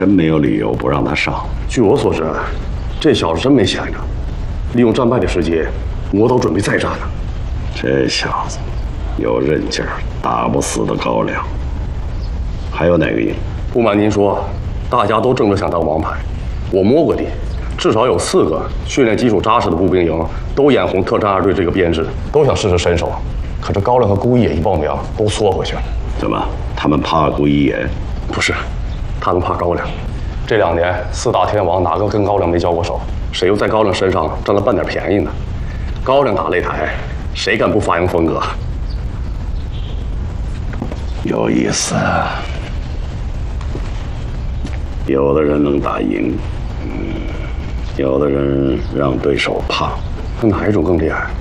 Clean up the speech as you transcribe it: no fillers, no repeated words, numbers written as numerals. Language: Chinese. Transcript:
真没有理由不让他上。 据我所知，这小子真没闲着，利用战败的时机，磨刀准备再战呢。 这小子有韧劲儿，打不死的高粱。还有哪个营？ 不瞒您说，大家都争着想当王牌。我摸过的，至少有4个训练基础扎实的步兵营都眼红特战2队这个编制，都想试试身手。可这高粱和顾一野一报名，都缩回去了。 怎么？他们怕顾一野？ 不是，他们怕高粱。这2年4大天王哪个跟高粱没交过手？谁又在高粱身上占了半点便宜呢？高粱打擂台，谁敢不发扬风格？ 有意思啊！有的人能打赢，有的人让对手怕。 那哪一种更厉害？